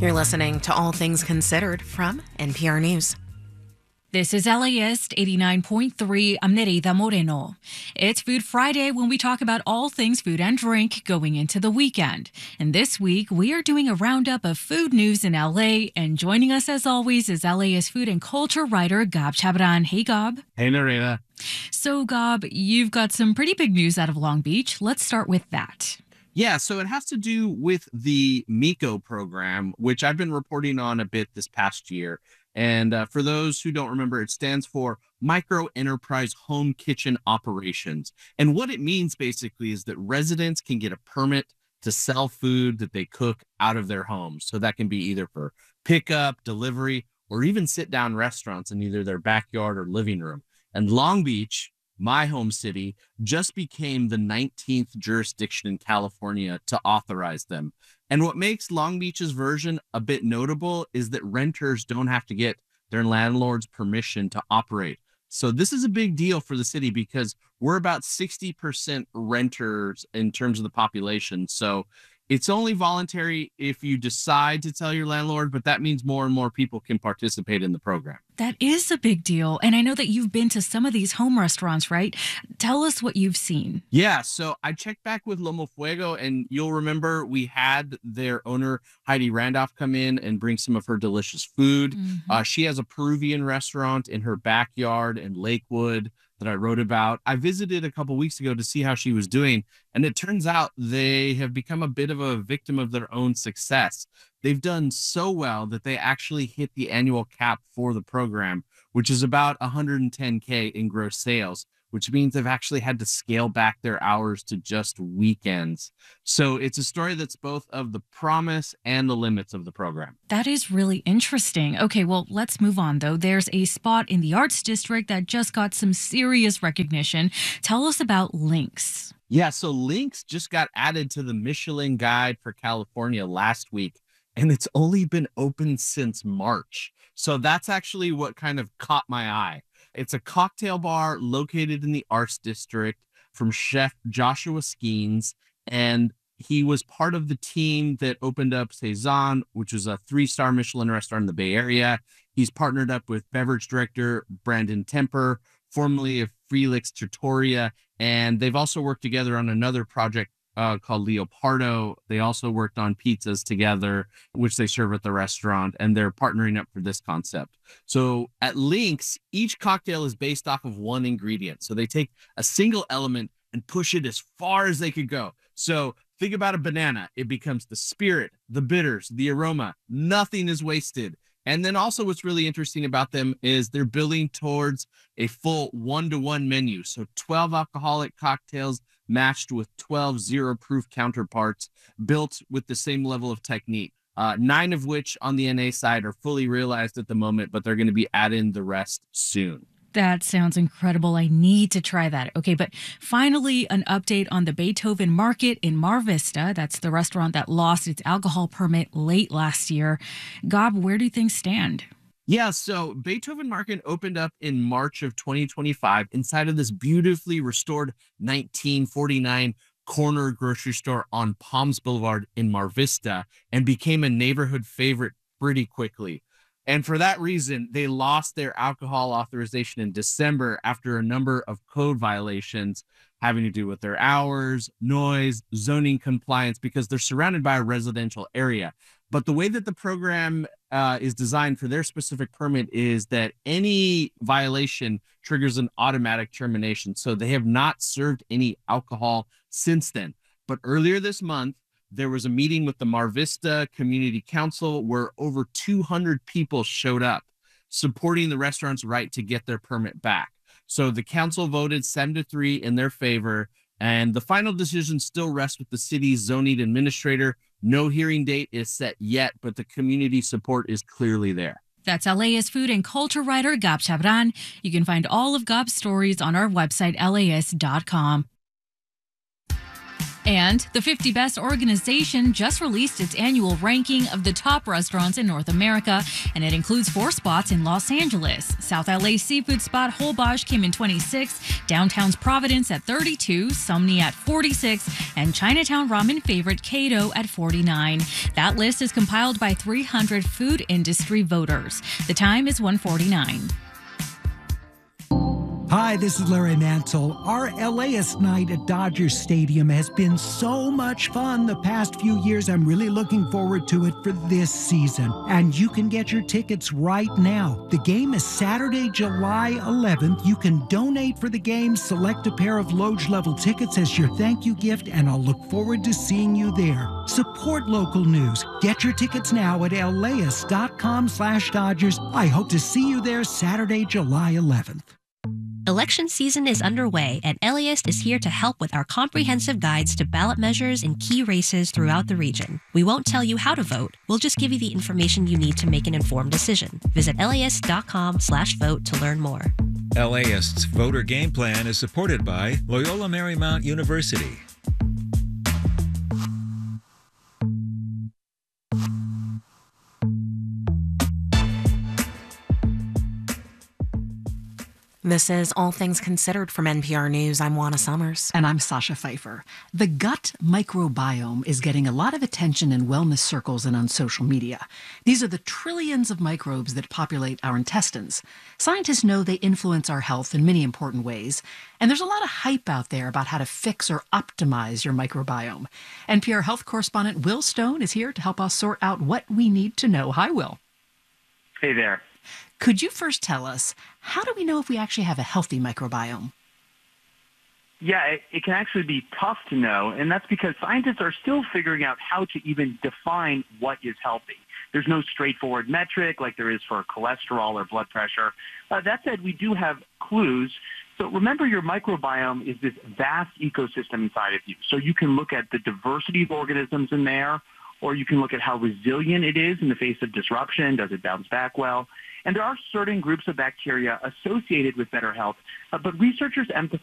You're listening to All Things Considered from NPR News. This is LAist 89.3. I'm Nerida Moreno. It's Food Friday when we talk about all things food and drink going into the weekend. And this week, we are doing a roundup of food news in LA. And joining us, as always, is LAist food and culture writer Gab Chabran. Hey, Gab. Hey, Nerida. So, Gab, you've got some pretty big news out of Long Beach. Let's start with that. Yeah, so it has to do with the MECO program, which I've been reporting on a bit this past year. And for those who don't remember, it stands for Micro Enterprise Home Kitchen Operations. And what it means basically is that residents can get a permit to sell food that they cook out of their homes. So that can be either for pickup, delivery, or even sit-down restaurants in either their backyard or living room. And Long Beach, my home city, just became the 19th jurisdiction in California to authorize them. And what makes Long Beach's version a bit notable is that renters don't have to get their landlord's permission to operate. So this is a big deal for the city because we're about 60% renters in terms of the population. So it's only voluntary if you decide to tell your landlord, but that means more and more people can participate in the program. That is a big deal. And I know that you've been to some of these home restaurants, right? Tell us what you've seen. Yeah, so I checked back with Lomo Fuego, and you'll remember we had their owner, Heidi Randolph, come in and bring some of her delicious food. Mm-hmm. She has a Peruvian restaurant in her backyard in Lakewood that I wrote about. I visited a couple weeks ago to see how she was doing, and it turns out they have become a bit of a victim of their own success. They've done so well that they actually hit the annual cap for the program, which is about 110K in gross sales, which means they've actually had to scale back their hours to just weekends. So it's a story that's both of the promise and the limits of the program. That is really interesting. Okay, well, let's move on, though. There's a spot in the Arts District that just got some serious recognition. Tell us about Lynx. Yeah, so Lynx just got added to the Michelin Guide for California last week, and it's only been open since March. So that's actually what kind of caught my eye. It's a cocktail bar located in the Arts District from chef Joshua Skeens, and he was part of the team that opened up Cezanne, which was a 3-star Michelin restaurant in the Bay Area. He's partnered up with beverage director Brandon Temper, formerly of Felix Trattoria, and they've also worked together on another project called Leopardo. They also worked on pizzas together, which they serve at the restaurant, and they're partnering up for this concept. So at Lynx, each cocktail is based off of one ingredient. So they take a single element and push it as far as they could go. So think about a banana. It becomes the spirit, the bitters, the aroma. Nothing is wasted. And then also what's really interesting about them is they're building towards a full 1-to-1 menu. So 12 alcoholic cocktails matched with 12 zero-proof counterparts built with the same level of technique. 9 of which on the NA side are fully realized at the moment, but they're going to be adding the rest soon. That sounds incredible. I need to try that. Okay, but finally, an update on the Beethoven Market in Mar Vista. That's the restaurant that lost its alcohol permit late last year. Gab, where do things stand? Yeah, so Beethoven Market opened up in March of 2025 inside of this beautifully restored 1949 corner grocery store on Palms Boulevard in Mar Vista and became a neighborhood favorite pretty quickly. And for that reason, they lost their alcohol authorization in December after a number of code violations having to do with their hours, noise, zoning compliance, because they're surrounded by a residential area. But the way that the program is designed for their specific permit is that any violation triggers an automatic termination. So they have not served any alcohol since then. But earlier this month, there was a meeting with the Mar Vista Community Council where over 200 people showed up supporting the restaurant's right to get their permit back. So the council voted 7-3 in their favor, and the final decision still rests with the city's zoning administrator. No hearing date is set yet, but the community support is clearly there. That's LAist food and culture writer Gab Chabran. You can find all of Gab's stories on our website, LAist.com. And the 50 Best organization just released its annual ranking of the top restaurants in North America, and it includes 4 spots in Los Angeles. South LA's seafood spot Holbox came in 26, Downtown's Providence at 32, Sumney at 46, and Chinatown ramen favorite Kato at 49. That list is compiled by 300 food industry voters. The time is 1:49. Hi, this is Larry Mansell. Our LAist night at Dodger Stadium has been so much fun the past few years. I'm really looking forward to it for this season. And you can get your tickets right now. The game is Saturday, July 11th. You can donate for the game, select a pair of Loge level tickets as your thank you gift, and I'll look forward to seeing you there. Support local news. Get your tickets now at laist.com/Dodgers. I hope to see you there Saturday, July 11th. Election season is underway, and LAist is here to help with our comprehensive guides to ballot measures in key races throughout the region. We won't tell you how to vote. We'll just give you the information you need to make an informed decision. Visit laist.com/vote to learn more. LAist's voter game plan is supported by Loyola Marymount University. This is All Things Considered from NPR News. I'm Juana Summers. And I'm Sasha Pfeiffer. The gut microbiome is getting a lot of attention in wellness circles and on social media. These are the trillions of microbes that populate our intestines. Scientists know they influence our health in many important ways. And there's a lot of hype out there about how to fix or optimize your microbiome. NPR health correspondent Will Stone is here to help us sort out what we need to know. Hi, Will. Hey there. Could you first tell us, how do we know if we actually have a healthy microbiome? Yeah, it can actually be tough to know, and that's because scientists are still figuring out how to even define what is healthy. There's no straightforward metric like there is for cholesterol or blood pressure. That said, we do have clues. So remember, your microbiome is this vast ecosystem inside of you. So you can look at the diversity of organisms in there, or you can look at how resilient it is in the face of disruption. Does it bounce back well? And there are certain groups of bacteria associated with better health, but researchers emphasize